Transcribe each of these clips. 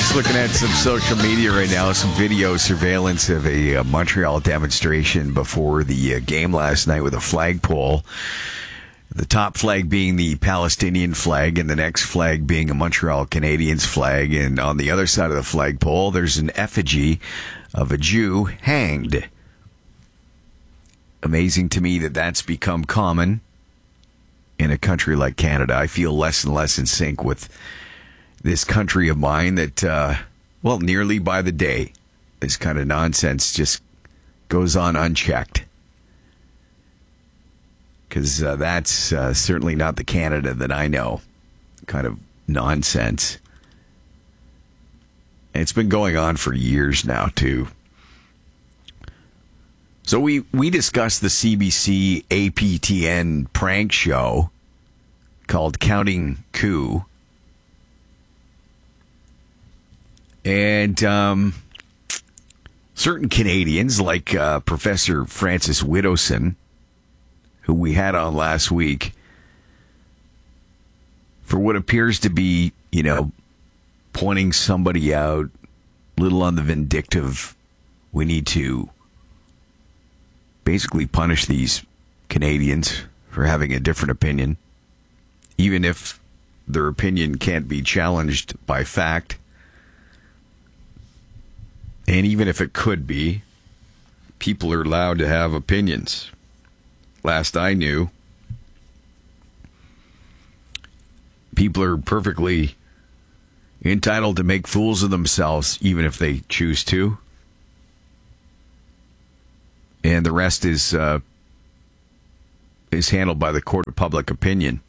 Just looking at some social media right now, some video surveillance of a Montreal demonstration before the game last night with a flagpole. The top flag being the Palestinian flag and the next flag being a Montreal Canadiens flag. And on the other side of the flagpole, there's an effigy of a Jew hanged. Amazing to me that that's become common in a country like Canada. I feel less and less in sync with this country of mine that, nearly by the day, this kind of nonsense just goes on unchecked. Because that's certainly not the Canada that I know. Kind of nonsense. And it's been going on for years now, too. So we discussed the CBC APTN prank show called Counting Coup. And certain Canadians, like Professor Francis Widdowson, who we had on last week, for what appears to be, pointing somebody out, a little on the vindictive, we need to basically punish these Canadians for having a different opinion, even if their opinion can't be challenged by fact. And even if it could be, people are allowed to have opinions. Last I knew, people are perfectly entitled to make fools of themselves, even if they choose to. And the rest is handled by the court of public opinion.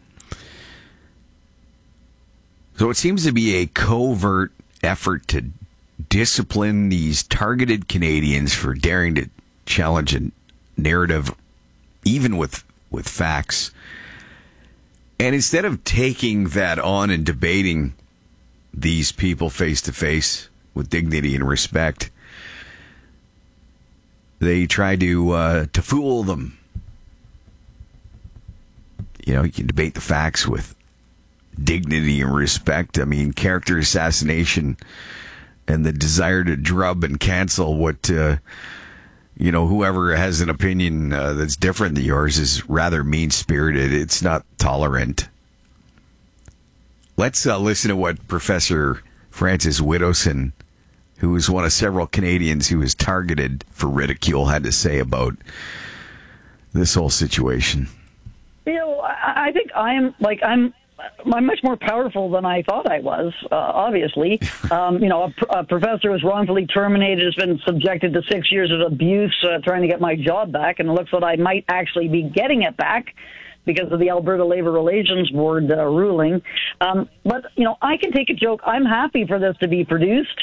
So it seems to be a covert effort to discipline these targeted Canadians for daring to challenge a narrative, even with facts. And instead of taking that on and debating these people face to face with dignity and respect, they try to fool them. You can debate the facts with dignity and respect. I mean, character assassination and the desire to drub and cancel what, whoever has an opinion that's different than yours is rather mean-spirited. It's not tolerant. Let's listen to what Professor Francis Widdowson, who was one of several Canadians who was targeted for ridicule, had to say about this whole situation. I think I'm much more powerful than I thought I was, obviously. A professor was wrongfully terminated, has been subjected to 6 years of abuse trying to get my job back, and it looks like I might actually be getting it back because of the Alberta Labour Relations Board ruling. But I can take a joke. I'm happy for this to be produced.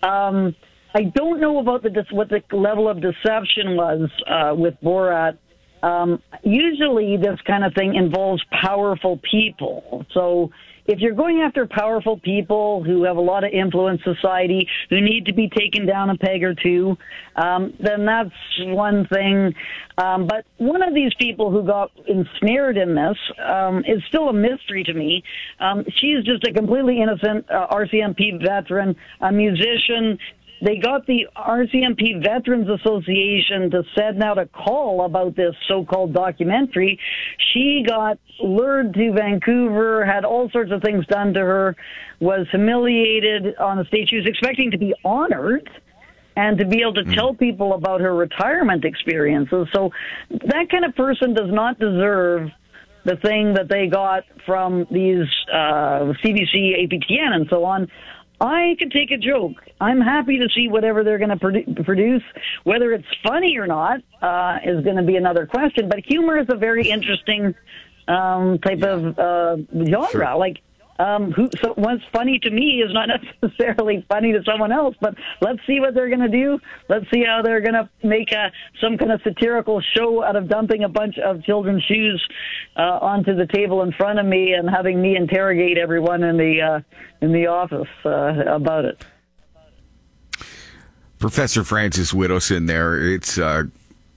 I don't know about what the level of deception was with Borat. Usually this kind of thing involves powerful people. So if you're going after powerful people who have a lot of influence in society, who need to be taken down a peg or two, then that's one thing. But one of these people who got ensnared in this is still a mystery to me. She's just a completely innocent RCMP veteran, a musician. They got the RCMP Veterans Association to send out a call about this so-called documentary. She got lured to Vancouver, had all sorts of things done to her, was humiliated on the stage. She was expecting to be honored and to be able to tell people about her retirement experiences. So that kind of person does not deserve the thing that they got from these CBC, APTN, and so on. I could take a joke. I'm happy to see whatever they're going to produce. Whether it's funny or not is going to be another question. But humor is a very interesting type of genre. Sure. So what's funny to me is not necessarily funny to someone else, but let's see what they're going to do. Let's see how they're going to make some kind of satirical show out of dumping a bunch of children's shoes onto the table in front of me and having me interrogate everyone in the office about it. Professor Francis Widdowson there,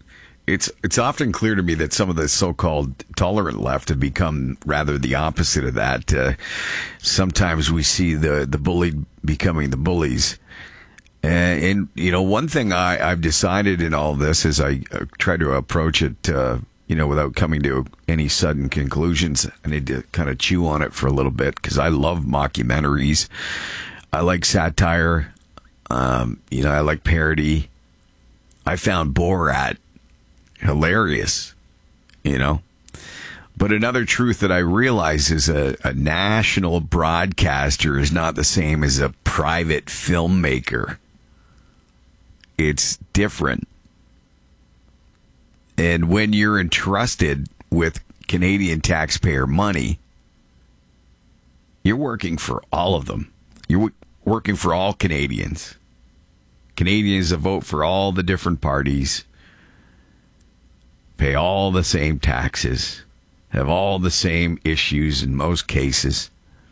it's often clear to me that some of the so-called tolerant left have become rather the opposite of that. Sometimes we see the bullied becoming the bullies. And one thing I've decided in all this is I try to approach it, without coming to any sudden conclusions. I need to kind of chew on it for a little bit because I love mockumentaries. I like satire. I like parody. I found Borat hilarious, But another truth that I realize is a national broadcaster is not the same as a private filmmaker. It's different. And when you're entrusted with Canadian taxpayer money, you're working for all of them. You're working for all Canadians. Canadians that vote for all the different parties, pay all the same taxes, have all the same issues in most cases.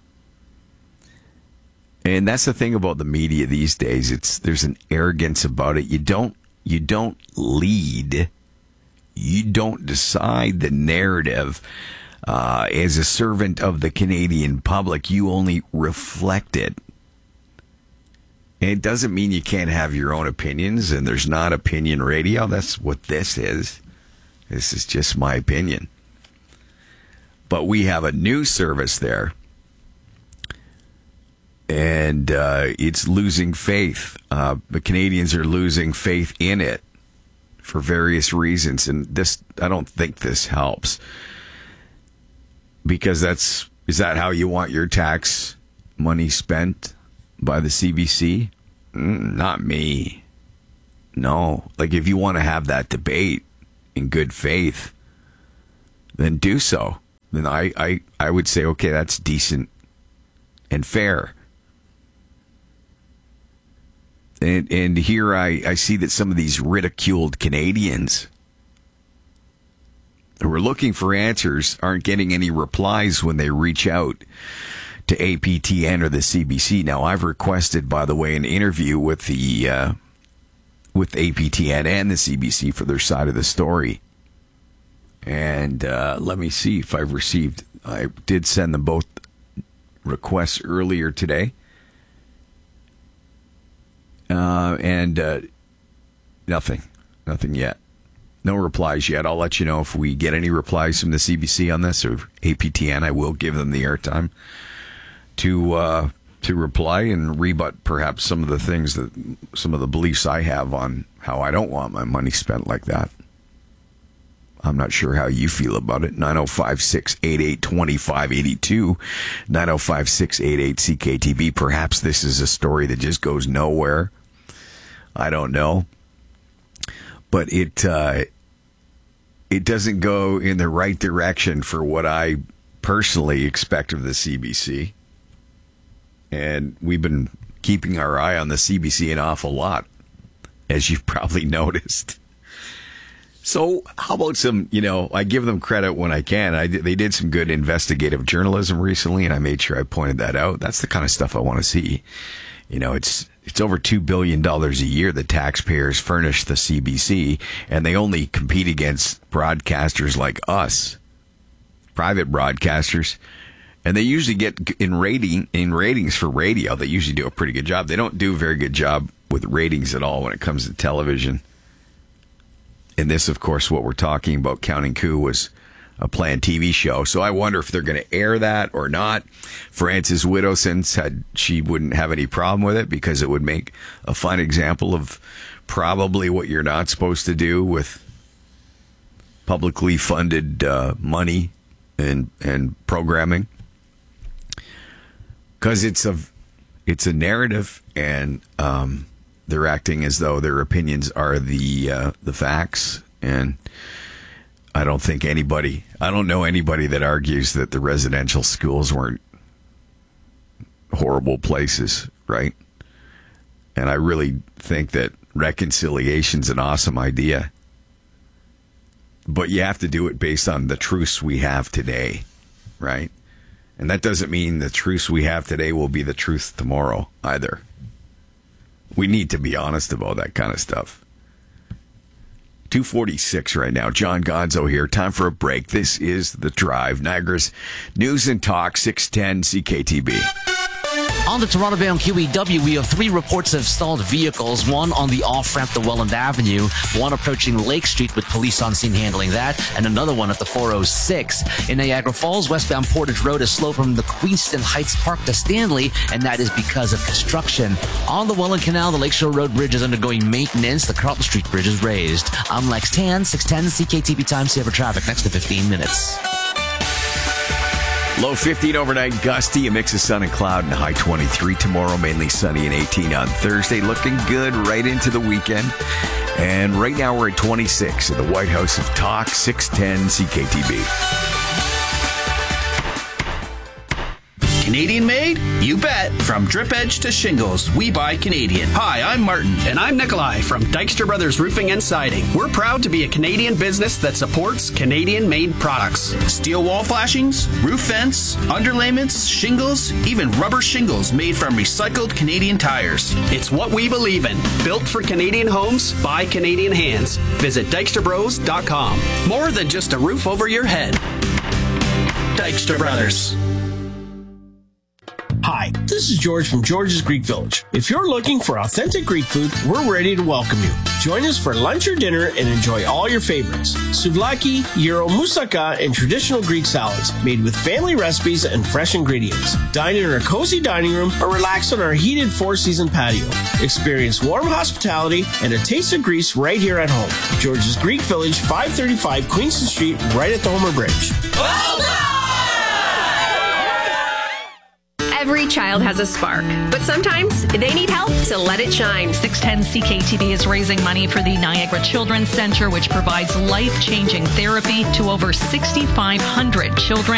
And that's the thing about the media these days. There's an arrogance about it. You don't lead. You don't decide the narrative as a servant of the Canadian public. You only reflect it. And it doesn't mean you can't have your own opinions, and there's not opinion radio. That's what this is. This is just my opinion. But we have a news service there, and it's losing faith. The Canadians are losing faith in it for various reasons, and I don't think this helps. Because is that how you want your tax money spent by the CBC? Not me. No. Like, if you want to have that debate in good faith, then do so. Then I would say, okay, that's decent and fair. And here I see that some of these ridiculed Canadians who are looking for answers aren't getting any replies when they reach out to APTN or the CBC. Now, I've requested, by the way, an interview with APTN and the CBC for their side of the story. And let me see if I've received. I did send them both requests earlier today. And nothing yet. No replies yet. I'll let you know if we get any replies from the CBC on this or APTN. I will give them the airtime to reply and rebut perhaps some of the beliefs I have on how I don't want my money spent like that. I'm not sure how you feel about it. 905-688-2582, 905-688-CKTB. Perhaps this is a story that just goes nowhere. I don't know. But it doesn't go in the right direction for what I personally expect of the CBC. And we've been keeping our eye on the CBC an awful lot, as you've probably noticed. So how about some, I give them credit when I can. They did some good investigative journalism recently, and I made sure I pointed that out. That's the kind of stuff I want to see. It's over $2 billion a year that taxpayers furnish the CBC, and they only compete against broadcasters like us, private broadcasters. And they usually get in ratings for radio. They usually do a pretty good job. They don't do a very good job with ratings at all when it comes to television. And this, of course, what we're talking about, Counting Coup, was a planned TV show. So I wonder if they're going to air that or not. Frances Widdowson said she wouldn't have any problem with it because it would make a fun example of probably what you're not supposed to do with publicly funded money and programming. Because it's a narrative, and they're acting as though their opinions are the facts. And I don't know anybody that argues that the residential schools weren't horrible places, right? And I really think that reconciliation's an awesome idea. But you have to do it based on the truths we have today, right? And that doesn't mean the truths we have today will be the truth tomorrow either. We need to be honest about that kind of stuff. 2:46 right now. John Gonzo here. Time for a break. This is The Drive, Niagara's News and Talk, 610 CKTB. On the Toronto-bound QEW, we have 3 reports of stalled vehicles, one on the off-ramp to Welland Avenue, one approaching Lake Street with police on scene handling that, and another one at the 406. In Niagara Falls, westbound Portage Road is slow from the Queenston Heights Park to Stanley, and that is because of construction. On the Welland Canal, the Lakeshore Road Bridge is undergoing maintenance. The Carlton Street Bridge is raised. I'm Lex Tan, 610 CKTB Time Saver Traffic, next to 15 minutes. Low 15 overnight, gusty, a mix of sun and cloud, and high 23 tomorrow, mainly sunny and 18 on Thursday. Looking good right into the weekend. And right now we're at 26 at the White House of Talk, 610 CKTB. Canadian made? You bet. From drip edge to shingles, we buy Canadian. Hi, I'm Martin. And I'm Nikolai from Dykstra Brothers Roofing and Siding. We're proud to be a Canadian business that supports Canadian-made products. Steel wall flashings, roof vents, underlayments, shingles, even rubber shingles made from recycled Canadian tires. It's what we believe in. Built for Canadian homes by Canadian hands. Visit DykstraBros.com. More than just a roof over your head. Dykstra Brothers. Hi, this is George from George's Greek Village. If you're looking for authentic Greek food, we're ready to welcome you. Join us for lunch or dinner and enjoy all your favorites. Souvlaki, gyro, moussaka, and traditional Greek salads made with family recipes and fresh ingredients. Dine in our cozy dining room or relax on our heated 4-season patio. Experience warm hospitality and a taste of Greece right here at home. George's Greek Village, 535 Queenston Street, right at the Homer Bridge. Well done! Every child has a spark, but sometimes they need help to let it shine. 610 CKTB is raising money for the Niagara Children's Center, which provides life-changing therapy to over 6,500 children.